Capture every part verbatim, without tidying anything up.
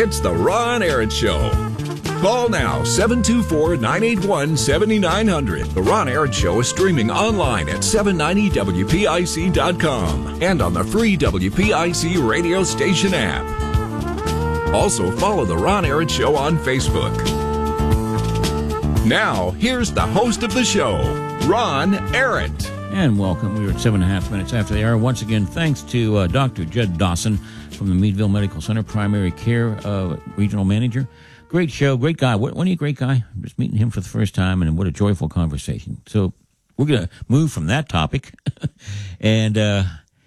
It's the Ron Aaron Show. Call now, seven two four, nine eight one, seven nine zero zero. The Ron Aaron Show is streaming online at seven ninety W P I C dot com and on the free W P I C radio station app. Also, follow The Ron Aaron Show on Facebook. Now, here's the host of the show, Ron Aaron. And welcome. We were at seven and a half minutes after the hour. Once again, thanks to uh, Doctor Judd Dawson from the Meadville Medical Center, Primary Care uh, Regional Manager. Great show, great guy. What, what a great guy. I'm just meeting him for the first time, and what a joyful conversation. So we're going to move from that topic. and uh,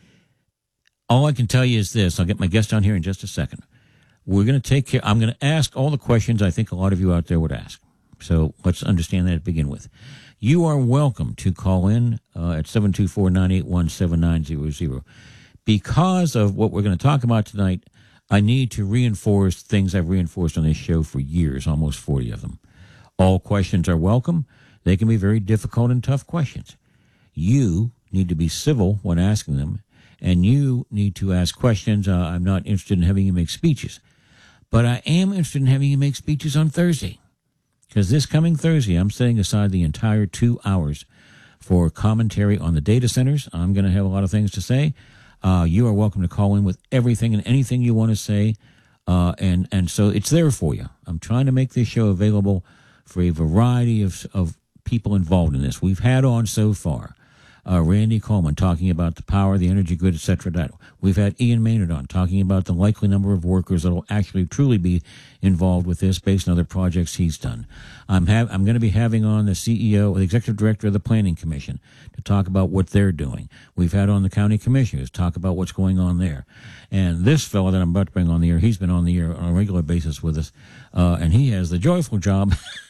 all I can tell you is this. I'll get my guest on here in just a second. We're going to take care. I'm going to ask all the questions I think a lot of you out there would ask. So let's understand that to begin with. You are welcome to call in uh, at seven two four, nine eight one, seven nine zero zero. Because of what we're going to talk about tonight, I need to reinforce things I've reinforced on this show for years, almost forty of them. All questions are welcome. They can be very difficult and tough questions. You need to be civil when asking them, and you need to ask questions. Uh, I'm not interested in having you make speeches, but I am interested in having you make speeches on Thursday. Because this coming Thursday, I'm setting aside the entire two hours for commentary on the data centers. I'm going to have a lot of things to say. Uh, you are welcome to call in with everything and anything you want to say. Uh, and, and so it's there for you. I'm trying to make this show available for a variety of, of people involved in this. We've had on so far uh, Randy Coleman talking about the power, the energy grid, et cetera. We've had Ian Maynard on talking about the likely number of workers that will actually truly be involved with this based on other projects he's done. I'm, have, I'm going to be having on the C E O, the Executive Director of the Planning Commission to talk about what they're doing. We've had on the County Commissioners talk about what's going on there. And this fellow that I'm about to bring on the air, he's been on the air on a regular basis with us, uh, and he has the joyful job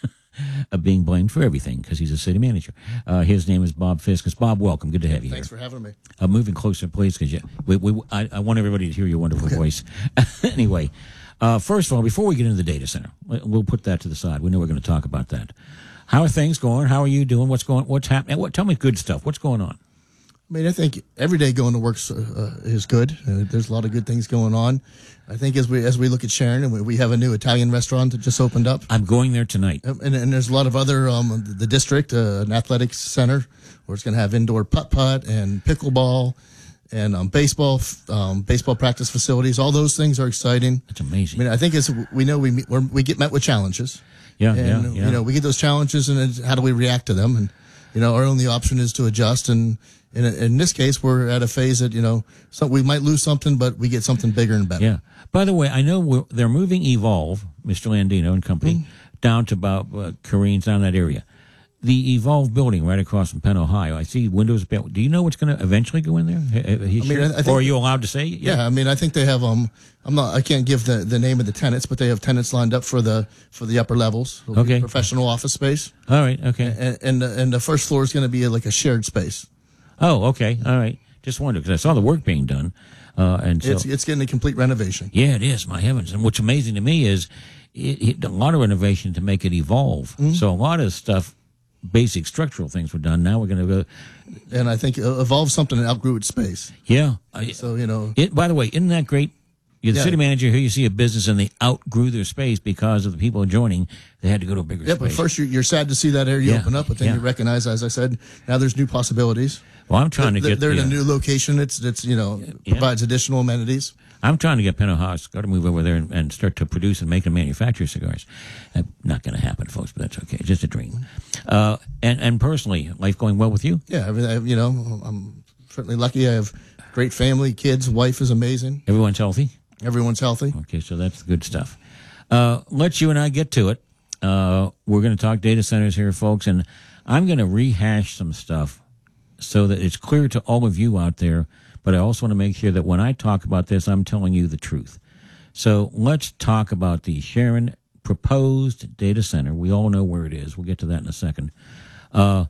of being blamed for everything because he's a city manager. Uh, his name is Bob Fiskus. Bob, welcome. Good to have you Thanks here. for having me. Uh, moving closer, please, because we, we, I, I want everybody to hear your wonderful voice. Anyway, uh, first of all, before we get into the data center, we'll put that to the side. We know we're going to talk about that. How are things going? How are you doing? What's going? What's happening? What? Tell me good stuff. What's going on? I mean, I think every day going to work uh, is good. Uh, there's a lot of good things going on. I think as we as we look at Sharon, and we, we have a new Italian restaurant that just opened up. I'm going there tonight. And, and there's a lot of other, um, the district, uh, an athletics center, where it's going to have indoor putt-putt and pickleball and um, baseball um, baseball practice facilities. All those things are exciting. That's amazing. I mean, I think as we know, we meet, we're, we get met with challenges. Yeah, and, yeah, yeah. You know, we get those challenges, and it's how do we react to them? And, you know, our only option is to adjust. And in, in this case, we're at a phase that, you know, so we might lose something, but we get something bigger and better. Yeah. By the way, I know we're, they're moving Evolve, Mister Landino and company, mm-hmm. down to about uh, Careens, down that area. The Evolve building right across from Penn, Ohio. I see windows. Do you know what's going to eventually go in there? I mean, sure? I think, or are you allowed to say? Yeah. yeah, I mean, I think they have. Um, I'm not. I can't give the, the name of the tenants, but they have tenants lined up for the for the upper levels. It'll okay. Professional office space. All right. Okay. And and the, and the first floor is going to be like a shared space. Oh, okay. All right. Just wondered because I saw the work being done. Uh, and so, it's, it's getting a complete renovation. Yeah, it is. My heavens. And what's amazing to me is it, it, a lot of renovation to make it evolve. Mm-hmm. So a lot of stuff, basic structural things were done. Now we're going to go. And I think Evolve something that outgrew its space. Yeah. So, you know. It, by the way, isn't that great? You're the yeah. city manager here. You see a business and they outgrew their space because of the people joining. They had to go to a bigger yeah, space. Yeah, but first you're, you're sad to see that area yeah. open up, but then yeah. you recognize, as I said, now there's new possibilities. Well, I'm trying to they're, get. They're the, in a new location. It's it's you know yeah. provides additional amenities. I'm trying to get Penn Ohio got to move over there and, and start to produce and make and manufacture cigars. Uh, not going to happen, folks, but that's okay. It's just a dream. Uh, and and personally, life going well with you? Yeah, I mean, I, you know, I'm certainly lucky. I have great family, kids, wife is amazing. Everyone's healthy. Everyone's healthy. Okay, so that's good stuff. Uh, let's you and I get to it. Uh, we're going to talk data centers here, folks, and I'm going to rehash some stuff so that it's clear to all of you out there, but I also want to make sure that when I talk about this, I'm telling you the truth. So let's talk about the Sharon proposed data center. We all know where it is. We'll get to that in a second. Uh,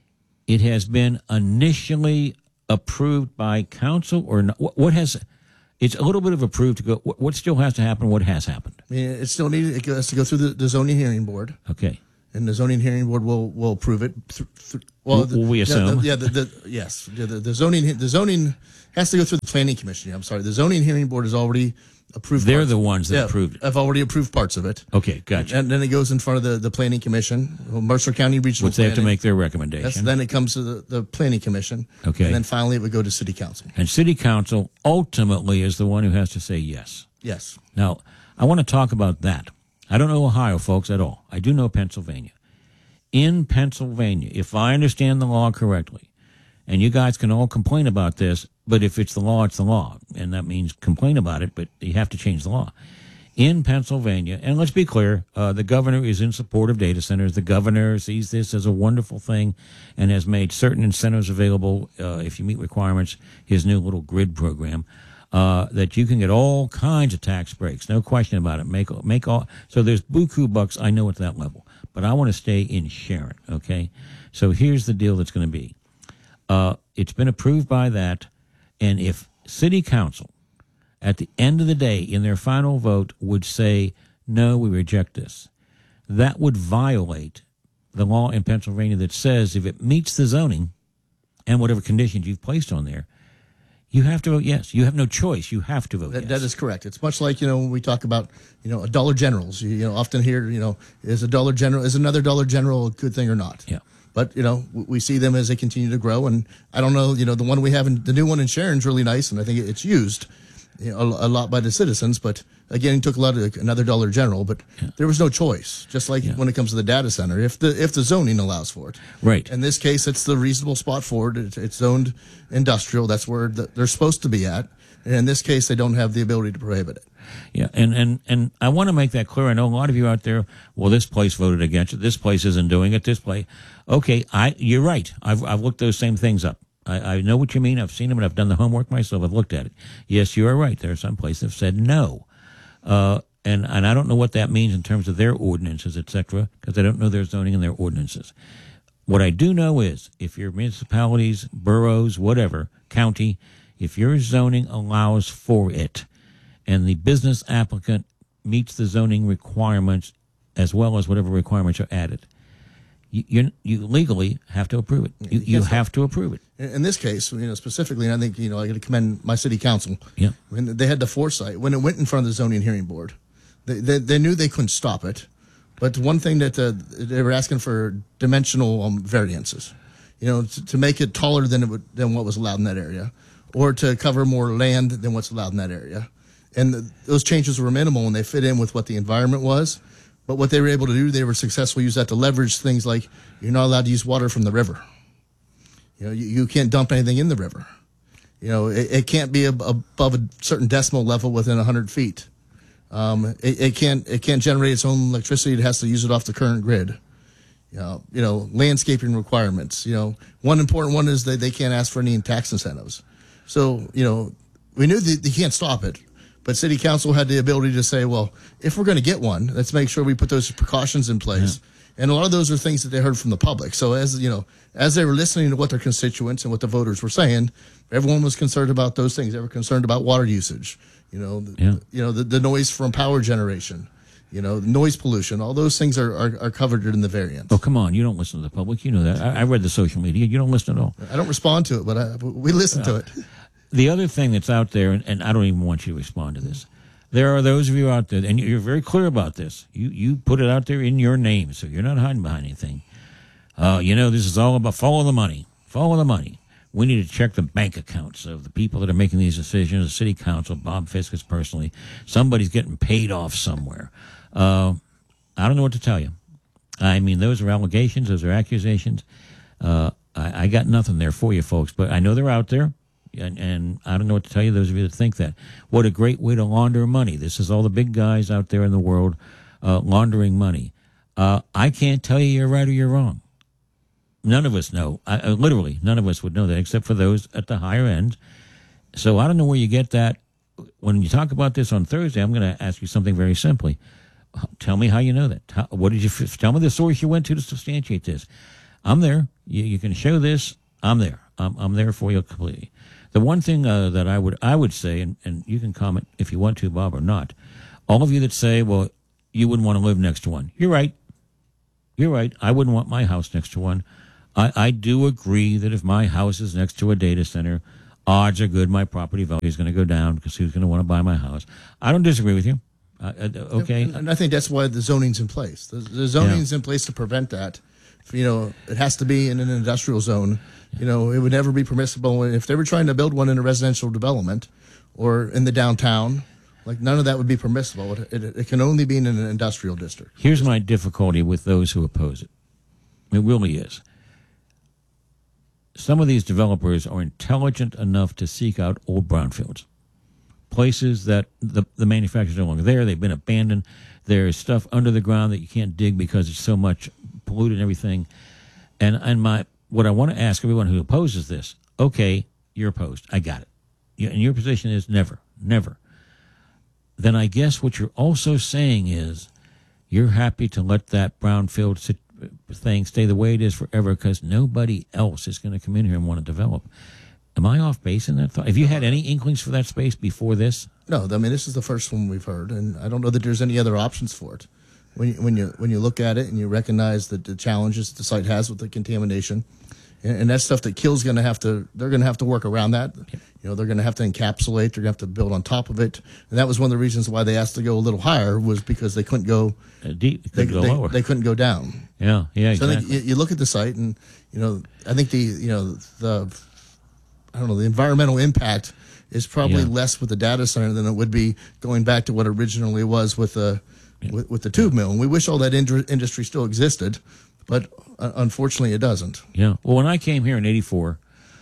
it has been initially approved by council or not? What, what has... It's a little bit of approved to go. What, what still has to happen? What has happened? I mean, it still needs it has to go through the, the zoning hearing board. Okay. And the zoning hearing board will will approve it. Th- th- well, will we assume? Yeah, the, yeah the, the, yes. The, the, the zoning the zoning has to go through the planning commission. I'm sorry. The zoning hearing board has already approved. They're parts. the ones that yeah, approved it. I've already approved parts of it. Okay, gotcha. And then it goes in front of the, the Planning Commission, well, Mercer County Regional Which they have to Planning. make their That's, recommendation. then it comes to the, the Planning Commission. Okay. And then finally it would go to City Council. And City Council ultimately is the one who has to say yes. Yes. Now, I want to talk about that. I don't know Ohio, folks, at all. I do know Pennsylvania. In Pennsylvania, if I understand the law correctly, and you guys can all complain about this, but if it's the law, it's the law. And that means complain about it, but you have to change the law. In Pennsylvania, and let's be clear, uh, the governor is in support of data centers. The governor sees this as a wonderful thing and has made certain incentives available uh, if you meet requirements, his new little grid program, uh, that you can get all kinds of tax breaks. No question about it. Make, make all, so there's buku bucks, I know at that level. But I want to stay in Sharon, okay? So here's the deal that's going to be. Uh, it's been approved by that, and if City Council, at the end of the day, in their final vote, would say, no, we reject this, that would violate the law in Pennsylvania that says if it meets the zoning and whatever conditions you've placed on there, you have to vote yes. You have no choice. You have to vote That, yes. that is correct. It's much like, you know, when we talk about, you know, a Dollar Generals. You, you know, often hear, you know, is a Dollar General, is another Dollar General a good thing or not? Yeah. But, you know, we see them as they continue to grow. And I don't know, you know, the one we have, in, the new one in Sharon's really nice, and I think it's used, you know, a, a lot by the citizens. But, again, it took a lot of another Dollar General. But yeah. there was no choice, just like yeah. when it comes to the data center, if the if the zoning allows for it. Right. In this case, it's the reasonable spot for it. It's, it's zoned industrial. That's where the, they're supposed to be at. And in this case, they don't have the ability to prohibit it. Yeah, and, and, and I want to make that clear. I know a lot of you out there, well, this place voted against it. This place isn't doing it. This place. Okay, I you're right. I've I've looked those same things up. I, I know what you mean. I've seen them, and I've done the homework myself. I've looked at it. Yes, you are right. There are some places that have said no. Uh, and, and I don't know what that means in terms of their ordinances, et cetera, because I don't know their zoning and their ordinances. What I do know is if your municipalities, boroughs, whatever, county, if your zoning allows for it, and the business applicant meets the zoning requirements as well as whatever requirements are added, you you, you legally have to approve it. You, you have to approve it. In this case, you know, specifically, and I think, you know, I got to commend my city council. Yeah. When they had the foresight, when it went in front of the zoning hearing board, they they, they knew they couldn't stop it. But one thing that uh, they were asking for dimensional um, variances, you know, to, to make it taller than it would, than what was allowed in that area, or to cover more land than what's allowed in that area. And the, those changes were minimal, and they fit in with what the environment was. But what they were able to do, they were successful use that to leverage things like you're not allowed to use water from the river. You know, you, you can't dump anything in the river. You know, it, it can't be ab- above a certain decimal level within one hundred feet. Um, it, it can't it can't generate its own electricity. It has to use it off the current grid. You know, you know, landscaping requirements. You know, one important one is that they can't ask for any tax incentives. So, you know, we knew that they can't stop it. But city council had the ability to say, well, if we're going to get one, let's make sure we put those precautions in place. Yeah. And a lot of those are things that they heard from the public. So as, you know, as they were listening to what their constituents and what the voters were saying, everyone was concerned about those things. They were concerned about water usage, you know, the, yeah. you know, the, the noise from power generation, you know, noise pollution. All those things are, are, are covered in the variance. Oh, come on. You don't listen to the public. You know that. I, I read the social media. You don't listen at all. I don't respond to it, but I, we listen uh, to it. The other thing that's out there, and, and I don't even want you to respond to this, there are those of you out there, and you're very clear about this. You you put it out there in your name, so you're not hiding behind anything. Uh, you know, this is all about follow the money. Follow the money. We need to check the bank accounts of the people that are making these decisions, the city council, Bob Fiskus personally. Somebody's getting paid off somewhere. Uh, I don't know what to tell you. I mean, those are allegations. Those are accusations. Uh, I, I got nothing there for you, folks, but I know they're out there. And, and I don't know what to tell you, those of you that think that. What a great way to launder money. This is all the big guys out there in the world uh, laundering money. Uh, I can't tell you you're right or you're wrong. None of us know. I, uh, literally, none of us would know that except for those at the higher end. So I don't know where you get that. When you talk about this on Thursday, I'm going to ask you something very simply. Tell me how you know that. How, what did you tell me the source you went to to substantiate this? I'm there. You, you can show this. I'm there. I'm, I'm there for you completely. The one thing uh, that I would I would say, and, and you can comment if you want to, Bob, or not, all of you that say, well, you wouldn't want to live next to one. You're right. You're right. I wouldn't want my house next to one. I, I do agree that if my house is next to a data center, odds are good my property value is going to go down because who's going to want to buy my house? I don't disagree with you. Uh, uh, okay. And, and I think that's why the zoning's in place. The, the zoning's yeah. in place to prevent that. You know, it has to be in an industrial zone. You know, it would never be permissible if they were trying to build one in a residential development or in the downtown. Like, none of that would be permissible. It, it, it can only be in an industrial district. Here's my difficulty with those who oppose it. It really is. Some of these developers are intelligent enough to seek out old brownfields, places that the, the manufacturers are no longer there. They've been abandoned. There's stuff under the ground that you can't dig because it's so much polluted and everything. And, and my what I want to ask everyone who opposes this, okay, you're opposed. I got it. You, and your position is never, never. Then I guess what you're also saying is you're happy to let that brownfield sit, thing stay the way it is forever because nobody else is going to come in here and want to develop. Am I off base in that thought? Have you had any inklings for that space before this? No, I mean, this is the first one we've heard, and I don't know that there's any other options for it. When you, when you, when you look at it and you recognize that the challenges the site has with the contamination, and, and that stuff that Kill's going to have to, they're going to have to work around that. Okay. You know, they're going to have to encapsulate, they're going to have to build on top of it. And that was one of the reasons why they asked to go a little higher, was because they couldn't go, uh, deep, they, go they, lower. they couldn't go down. Yeah, yeah, exactly. So I think you, you look at the site and, you know, I think the, you know, the, I don't know, the environmental impact is probably Yeah. less with the data center than it would be going back to what originally was with the yeah. with, with the tube mill. And we wish all that indru- industry still existed, but uh, unfortunately it doesn't. Yeah. Well, when I came here in eighty-four,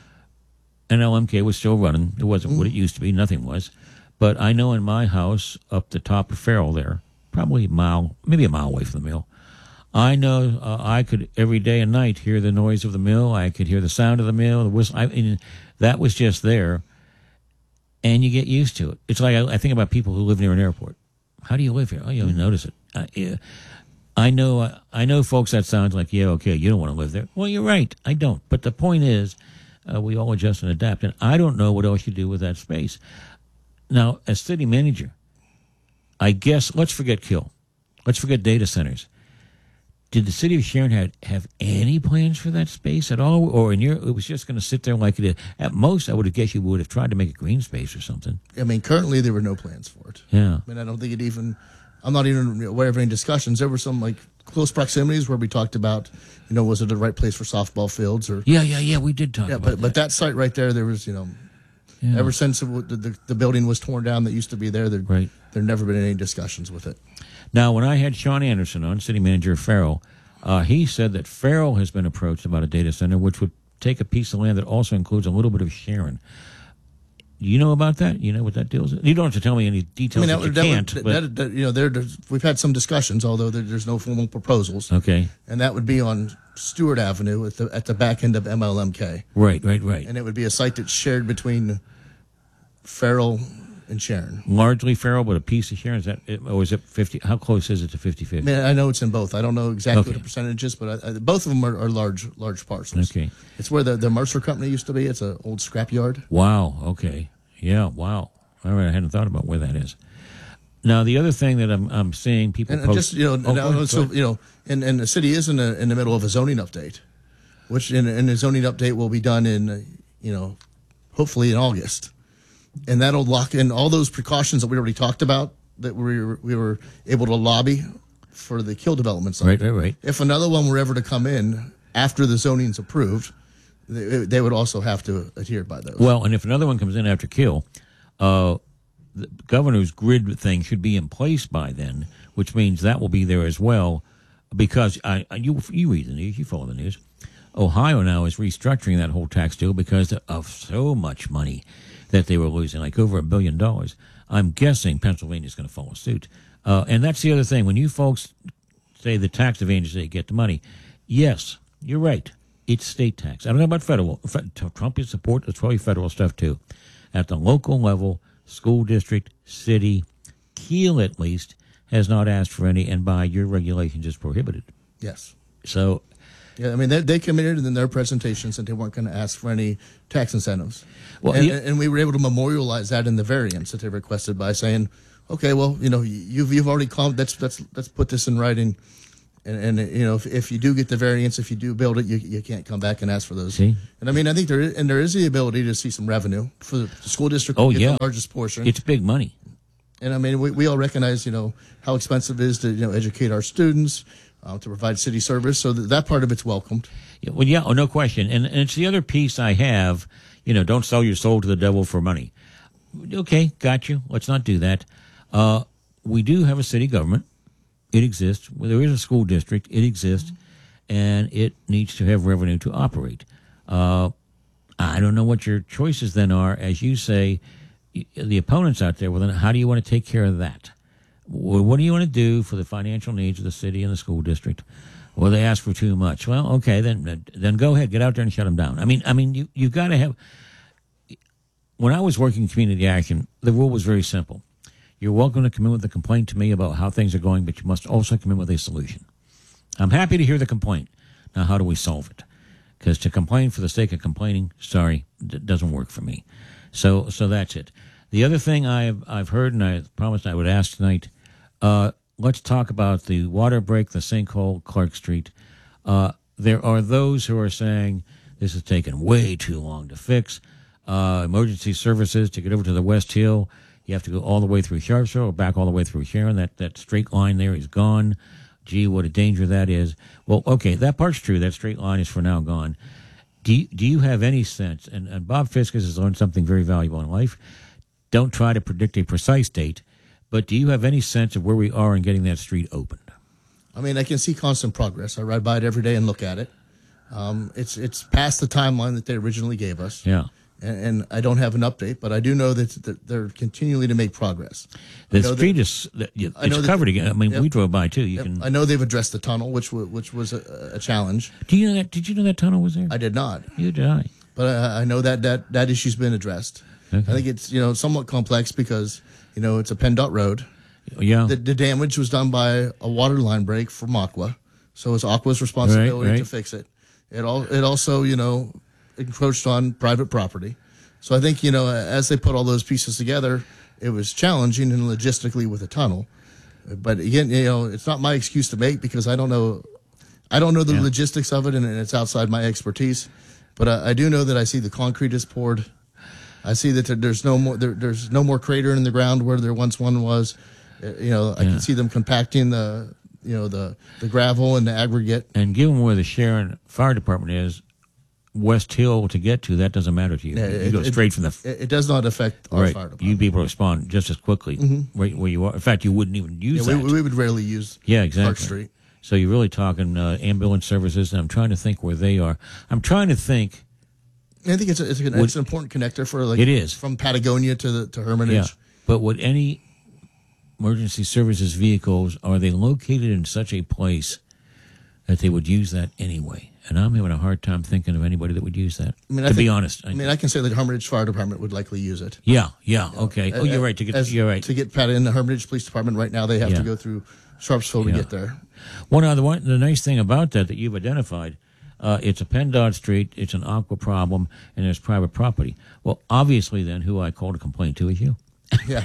N L M K was still running. It wasn't mm. what it used to be. Nothing was. But I know in my house up the top of Farrell there, probably a mile, maybe a mile away from the mill, I know uh, I could every day and night hear the noise of the mill. I could hear the sound of the mill, the whistle. I mean, that was just there, and you get used to it. It's like I, I think about people who live near an airport. How do you live here? Oh, you don't even notice it. I, yeah. I know. Uh, I know, folks. That sounds like yeah, okay. You don't want to live there. Well, you're right. I don't. But the point is, uh, we all adjust and adapt. And I don't know what else you do with that space. Now, as city manager, I guess let's forget Kill. Let's forget data centers. Did the city of Sharon have, have any plans for that space at all? Or in your, it was just going to sit there like it is? At most, I would have guessed you would have tried to make a green space or something. I mean, currently there were no plans for it. Yeah. I mean, I don't think it even, I'm not even aware of any discussions. There were some like close proximities where we talked about, you know, was it the right place for softball fields or. Yeah, yeah, yeah, we did talk yeah, about but, that. But that site right there, there was, you know, yeah. ever since the, the, the building was torn down that used to be there, there, right. there never been any discussions with it. Now, when I had Sean Anderson on, city manager of Farrell, Uh, he said that Farrell has been approached about a data center, which would take a piece of land that also includes a little bit of Sharon. Do you know about that? You know what that deal is? You don't have to tell me any details. I mean, that, you that, can't. That, but, that, that, you know, there, we've had some discussions, although there, there's no formal proposals. Okay. And that would be on Stewart Avenue at the at the back end of M L M K. Right, right, right. And it would be a site that's shared between Farrell and Sharon. Largely Farrell, but a piece of Sharon. Is that, or is it fifty? How close is it to fifty-fifty? I mean, I know it's in both. I don't know exactly Okay. the percentages, but I, I, both of them are, are large large parcels. Okay. It's where the, the Mercer Company used to be. It's an old scrap yard. Wow. Okay. Yeah. Wow. All right. I hadn't thought about where that is. Now, the other thing that I'm I'm seeing people And, and post, just you know, oh, now, go ahead, so go ahead. you know, and, and the city is in a, in the middle of a zoning update, which in, in the zoning update will be done in uh, you know, hopefully in August. And that'll lock in all those precautions that we already talked about that we were, we were able to lobby for the Kill development site. Right, right, right. If another one were ever to come in after the zoning's approved, they, they would also have to adhere by those. Well, and if another one comes in after Kill, uh, the governor's grid thing should be in place by then, which means that will be there as well. Because I, I you you read the news, you follow the news. Ohio now is restructuring that whole tax deal because of so much money that they were losing, like over a billion dollars. I'm guessing Pennsylvania is going to follow suit. Uh, and that's the other thing. When you folks say the tax advantage, they get the money. Yes, you're right. It's state tax. I don't know about federal. Trump is support. It's probably federal stuff, too. At the local level, school district, city, Kiel at least, has not asked for any, and by your regulations is prohibited. Yes. So... Yeah, I mean, they, they committed in their presentations that they weren't going to ask for any tax incentives. Well, and, yeah. and we were able to memorialize that in the variance that they requested by saying, okay, well, you know, you've you've already called, let's, let's, let's put this in writing And, and you know, if, if you do get the variance, if you do build it, you you can't come back and ask for those. See? And I mean, I think there is, and there is the ability to see some revenue for the school district. Oh, to get yeah. the largest portion. It's big money. And I mean, we, we all recognize, you know, how expensive it is to, you know, educate our students, uh, to provide city service. So that, that part of it's welcomed. Yeah, well, yeah, oh, no question. And, and it's the other piece I have, you know, don't sell your soul to the devil for money. Okay, got you. Let's not do that. Uh, we do have a city government. It exists. Well, there is a school district. It exists, and it needs to have revenue to operate. Uh, I don't know what your choices then are. As you say, the opponents out there, well, then how do you want to take care of that? Well, what do you want to do for the financial needs of the city and the school district? Well, they ask for too much. Well, okay, then then go ahead, get out there and shut them down. I mean, I mean, you you've got to have. When I was working community action, the rule was very simple. You're welcome to come in with a complaint to me about how things are going, but you must also come in with a solution. I'm happy to hear the complaint. Now, how do we solve it? Because to complain for the sake of complaining, sorry, d- doesn't work for me. So, so that's it. The other thing I've I've heard, and I promised I would ask tonight, uh, let's talk about the water break, the sinkhole, Clark Street. Uh, there are those who are saying this has taken way too long to fix. Uh, emergency services to get over to the West Hill. You have to go all the way through Sharpsville or back all the way through Sharon. That that straight line there is gone. Gee, what a danger that is. Well, okay, that part's true. That straight line is for now gone. Do you, do you have any sense, and, and Bob Fiskus has learned something very valuable in life, don't try to predict a precise date, but do you have any sense of where we are in getting that street opened? I mean, I can see constant progress. I ride by it every day and look at it. Um, it's it's past the timeline that they originally gave us. Yeah. And I don't have an update, but I do know that they're continually to make progress. The street is it's covered again. I mean, yep, we drove by too. You yep, can. I know they've addressed the tunnel, which w- which was a, a challenge. Do you know that? Did you know that tunnel was there? I did not. You did I. But I, I know that, that that issue's been addressed. Okay. I think it's you know somewhat complex because you know it's a PennDOT road. Yeah. The, the damage was done by a water line break from Aqua, so it's Aqua's responsibility right, right. to fix it. It all it also you know encroached on private property. So I think, you know, as they put all those pieces together, it was challenging and logistically with a tunnel. But again, you know, it's not my excuse to make because I don't know, I don't know the yeah. logistics of it, and it's outside my expertise. But I, I do know that I see the concrete is poured. I see that there's no more there, there's no more crater in the ground where there once one was. You know, I yeah. can see them compacting the you know the the gravel and the aggregate. And given where the Sharon Fire Department is, West Hill to get to, that doesn't matter to you. Yeah, you it, go straight it, from the. It, it does not affect our right. fire department. You'd be able to respond just as quickly mm-hmm. right where you are. In fact, you wouldn't even use yeah, that. We, we would rarely use yeah, exactly. Clark Street. So you're really talking uh, ambulance services, and I'm trying to think where they are. I'm trying to think. I think it's a, it's, an, would, it's an important connector for like it is from Patagonia to the to Hermitage. Yeah, but would any emergency services vehicles, are they located in such a place that they would use that anyway? And I'm having a hard time thinking of anybody that would use that. I mean, to I think, be honest, I mean, I can say that the Hermitage Fire Department would likely use it. Yeah, yeah, okay. You know, oh, you're right. To get as, you're right to get Pat in the Hermitage Police Department right now, they have yeah. to go through Sharpsville yeah. to get there. One other one. The nice thing about that that you've identified, uh, it's a PennDOT street, it's an Aqua problem, and there's private property. Well, obviously, then who I called a complaint to is you. Yeah.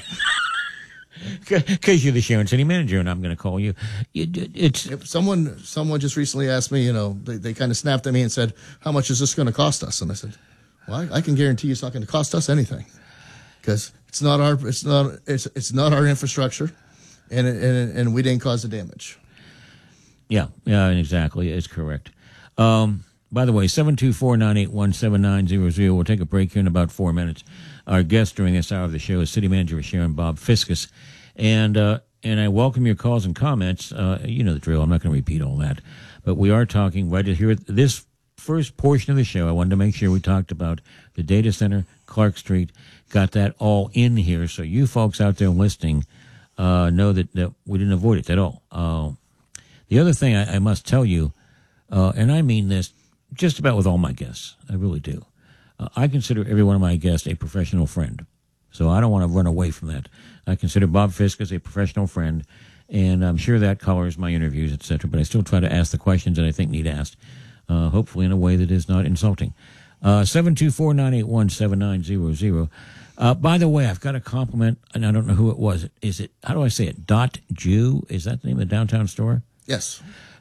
Because you're the Sharon City manager, and I'm going to call you. It's if someone. Someone just recently asked me. You know, they, they kind of snapped at me and said, "How much is this going to cost us?" And I said, "Well, I, I can guarantee it's not going to cost us anything, because it's not our. It's not. It's it's not our infrastructure, and and and we didn't cause the damage." Yeah, yeah, exactly. It's correct. Um, by the way, seven two four, nine eight one, seven nine zero zero. We'll take a break here in about four minutes. Our guest during this hour of the show is City Manager of Sharon, Bob Fiskus. And uh, and I welcome your calls and comments. Uh, you know the drill. I'm not going to repeat all that. But we are talking right here at this first portion of the show. I wanted to make sure we talked about the data center, Clark Street, got that all in here. So you folks out there listening uh, know that, that we didn't avoid it at all. Uh, the other thing I, I must tell you, uh, and I mean this just about with all my guests, I really do. Uh, I consider every one of my guests a professional friend, so I don't want to run away from that. I consider Bob Fiskus a professional friend, and I'm sure that colors my interviews, et cetera, but I still try to ask the questions that I think need asked, uh, hopefully in a way that is not insulting. Uh, seven two four, nine eight one, seven nine zero zero. Uh, by the way, I've got a compliment, and I don't know who it was. Is it, how do I say it, Dot Jew? Is that the name of the downtown store? Yes.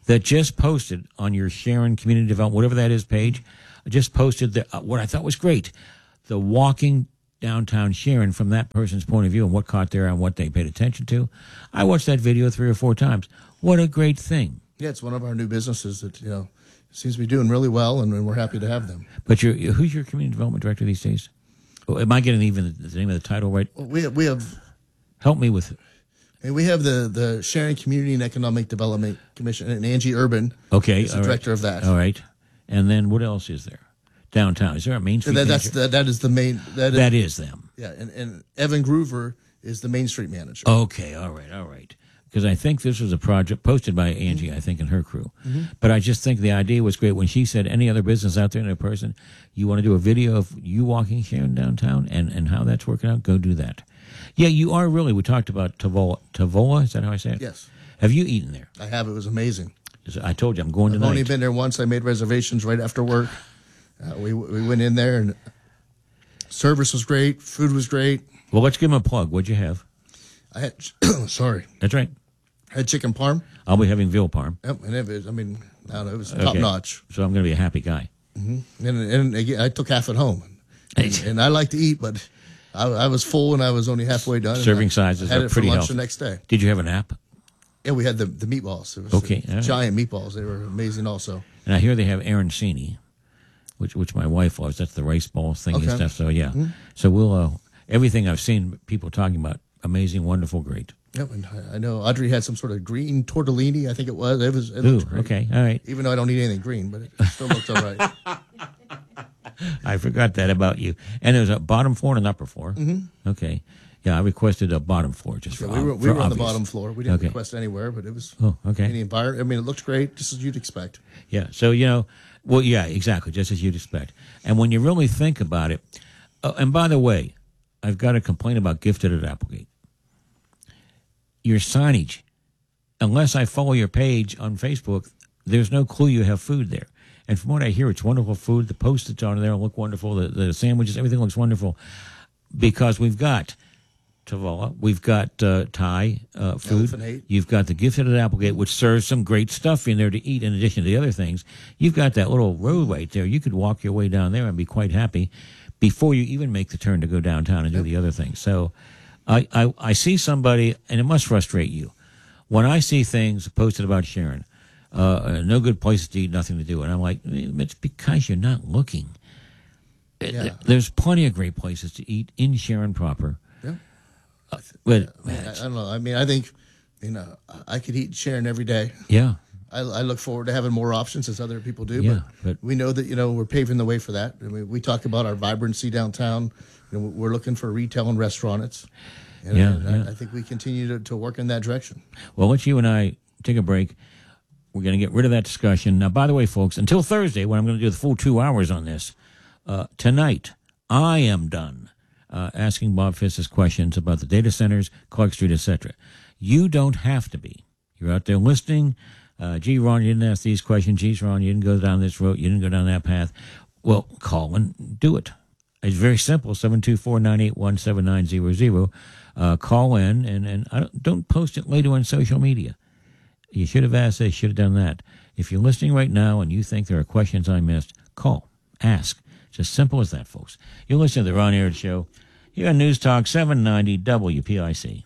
that just posted on your Sharon Community Development, whatever that is, page, just posted the, uh, what I thought was great, the walking downtown Sharon from that person's point of view and what caught their eye and what they paid attention to. I watched that video three or four times. What a great thing. Yeah, it's one of our new businesses that, you know, seems to be doing really well, and, and we're happy to have them. But you're, who's your community development director these days? Oh, am I getting even the, the name of the title right? Well, we have, we have help me with it. And we have the, the Sharon Community and Economic Development Commission, and Angie Urban okay, is the right. director of that. All right. And then what else is there? Downtown. Is there a Main Street that, manager? That's the, that is the main. That is, that is them. Yeah, and, and Evan Groover is the Main Street manager. Okay, all right, all right. Because I think this was a project posted by Angie, mm-hmm. I think, and her crew. Mm-hmm. But I just think the idea was great when she said any other business out there in a person, you want to do a video of you walking Sharon downtown and, and how that's working out, go do that. Yeah, you are really, we talked about Tavola. Tavola, is that how I say it? Yes. Have you eaten there? I have. It was amazing. I told you, I'm going tonight. I've only been there once. I made reservations right after work. Uh, we we went in there, and service was great. Food was great. Well, let's give them a plug. What'd you have? I had, sorry. That's right. I had chicken parm. I'll be having veal parm. Yep, and it was, I mean, I don't know, it was okay. top notch. So I'm going to be a happy guy. Mm-hmm. And, and again, I took half at home. And, and I like to eat, but I, I was full and I was only halfway done. Serving I, sizes I had are it pretty for lunch healthy. the next day. Did you have an app? Yeah, we had the, the meatballs. It was okay. Right. Giant meatballs. They were amazing also. And I hear they have arancini, which which my wife loves. That's the rice ball thing okay. and stuff. So, yeah. Mm-hmm. So we'll, uh, everything I've seen people talking about, amazing, wonderful, great. Yep, and I know Audrey had some sort of green tortellini, I think it was. It was it Ooh, looked great. okay, all right. Even though I don't eat anything green, but it still looks all right. I forgot that about you. And there's a bottom floor and an upper floor. Mm-hmm. Okay. Yeah, I requested a bottom floor just yeah, for we were, um, we for were on the obvious. bottom floor. We didn't okay. request anywhere, but it was oh, okay. in the environment. I mean, it looked great, just as you'd expect. Yeah, so, you know, well, yeah, exactly, just as you'd expect. And when you really think about it, uh, and by the way, I've got a complaint about Gifted at Applegate. Your signage, unless I follow your page on Facebook, there's no clue you have food there. And from what I hear, it's wonderful food. The post-its on there look wonderful. The, the sandwiches, everything looks wonderful. Because we've got Tavola, we've got uh, Thai uh, food. You've got the Gifted at Applegate, which serves some great stuff in there to eat in addition to the other things. You've got that little road right there. You could walk your way down there and be quite happy before you even make the turn to go downtown and do the other things. So I, I, I see somebody, and it must frustrate you, when I see things posted about Sharon, uh, no good places to eat, nothing to do, and I'm like, it's because you're not looking. Yeah. There's plenty of great places to eat in Sharon proper. Yeah. Uh, but I, mean, I, I don't know. I mean, I think, you know, I could eat Sharon every day. Yeah. I, I look forward to having more options as other people do. Yeah, but, but we know that, you know, we're paving the way for that. I mean, we talk about our vibrancy downtown. You know, we're looking for retail and restaurants. And, yeah, and yeah. I, I think we continue to, to work in that direction. Well, let's you and I take a break. We're going to get rid of that discussion. Now, by the way, folks, until Thursday, when I'm going to do the full two hours on this, uh, tonight, I am done uh, asking Bob Fissis questions about the data centers, Clark Street, et cetera. You don't have to be. You're out there listening. Uh, gee, Ron, you didn't ask these questions. Geez, Ron, you didn't go down this road. You didn't go down that path. Well, call and do it. It's very simple, seven two four, nine eight one, seven nine zero zero. Uh, call in, and, and I don't, don't post it later on social media. You should have asked this, should have done that. If you're listening right now and you think there are questions I missed, call, ask. It's as simple as that, folks. You're listening to the Ron Aird Show here on News Talk seven ninety W P I C.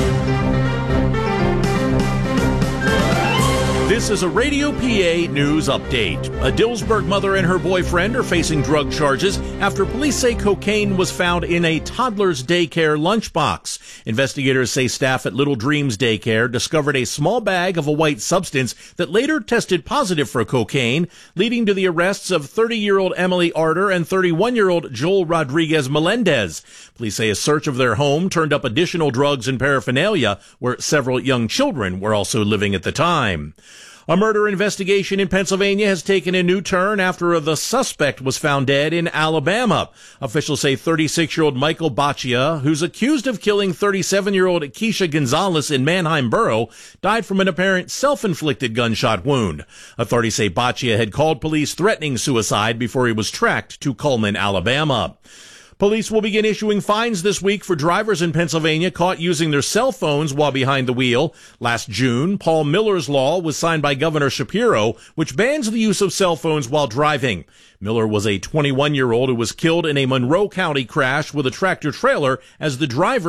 This is a Radio P A news update. A Dillsburg mother and her boyfriend are facing drug charges after police say cocaine was found in a toddler's daycare lunchbox. Investigators say staff at Little Dreams Daycare discovered a small bag of a white substance that later tested positive for cocaine, leading to the arrests of thirty-year-old Emily Arter and thirty-one-year-old Joel Rodriguez Melendez. Police say a search of their home turned up additional drugs and paraphernalia, where several young children were also living at the time. A murder investigation in Pennsylvania has taken a new turn after the suspect was found dead in Alabama. Officials say thirty-six-year-old Michael Baccia, who's accused of killing thirty-seven-year-old Keisha Gonzalez in Manheim Borough, died from an apparent self-inflicted gunshot wound. Authorities say Baccia had called police threatening suicide before he was tracked to Cullman, Alabama. Police will begin issuing fines this week for drivers in Pennsylvania caught using their cell phones while behind the wheel. Last June, Paul Miller's law was signed by Governor Shapiro, which bans the use of cell phones while driving. Miller was a twenty-one-year-old who was killed in a Monroe County crash with a tractor trailer as the driver